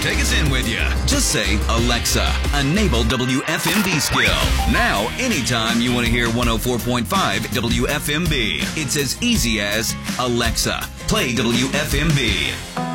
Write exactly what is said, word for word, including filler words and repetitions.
Take us in with you. Just say, Alexa, enable W F M B skill. Now, anytime you want to hear one oh four point five W F M B, it's as easy as, Alexa, play W F M B.